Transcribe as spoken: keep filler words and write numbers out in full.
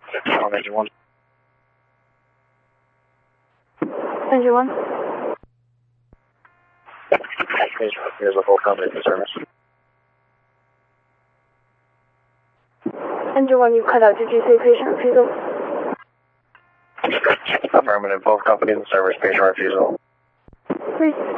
On engine one. Engine one. Here's, here's the full company in service. Engine one, you cut out. Did you say patient refusal? Affirmative, both companies in service, patient refusal. Please.